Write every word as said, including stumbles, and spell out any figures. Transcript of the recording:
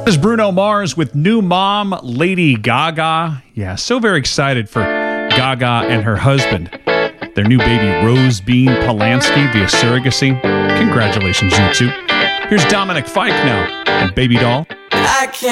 This is Bruno Mars with new mom, Lady Gaga. Yeah, so very excited for Gaga and her husband. Their new baby, Rose Bean Polanski, via surrogacy. Congratulations, you two. Here's Dominic Fike now and Baby Doll. I can't